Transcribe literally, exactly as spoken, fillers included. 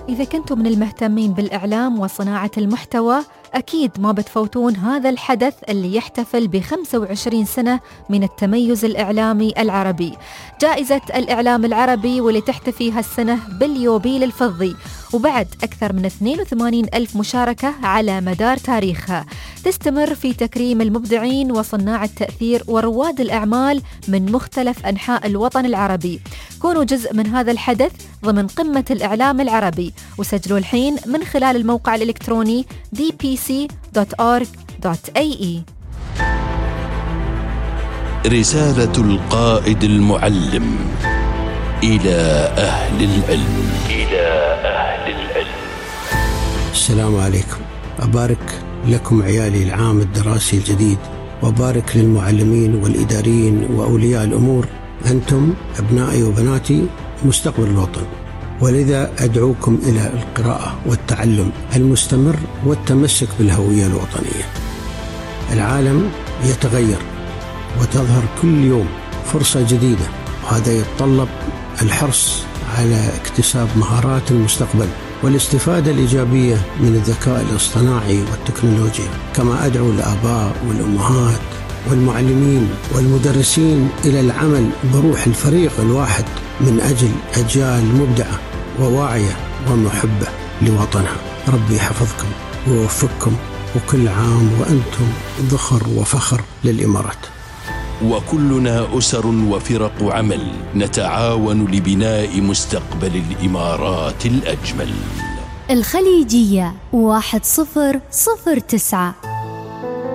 إذا كنتم من المهتمين بالإعلام وصناعة المحتوى أكيد ما بتفوتون هذا الحدث اللي يحتفل بخمسة وعشرين سنة من التميز الإعلامي العربي، جائزة الإعلام العربي واللي تحتفي هالسنة باليوبيل الفضي، وبعد أكثر من اثنين وثمانين ألف مشاركة على مدار تاريخها. تستمر في تكريم المبدعين وصناع التأثير ورواد الأعمال من مختلف أنحاء الوطن العربي. كونوا جزء من هذا الحدث ضمن قمة الإعلام العربي، وسجلوا الحين من خلال الموقع الإلكتروني دي بي سي دوت أورج دوت إيه إي. رسالة القائد المعلم إلى أهل العلم. إلى أهل العلم. السلام عليكم. أبارك لكم عيالي العام الدراسي الجديد، وبارك للمعلمين والإداريين وأولياء الأمور. أنتم أبنائي وبناتي مستقبل الوطن، ولذا أدعوكم إلى القراءة والتعلم المستمر والتمسك بالهوية الوطنية. العالم يتغير وتظهر كل يوم فرصة جديدة، وهذا يتطلب الحرص على اكتساب مهارات المستقبل والاستفادة الإيجابية من الذكاء الاصطناعي والتكنولوجيا. كما أدعو الآباء والأمهات والمعلمين والمدرسين إلى العمل بروح الفريق الواحد من أجل أجيال مبدعة وواعية ومحبة لوطنها. ربي يحفظكم ويوفقكم، وكل عام وأنتم ذخر وفخر للإمارات. وكلنا أسر وفرق عمل نتعاون لبناء مستقبل الإمارات الأجمل. الخليجية واحد صفر صفر تسعة.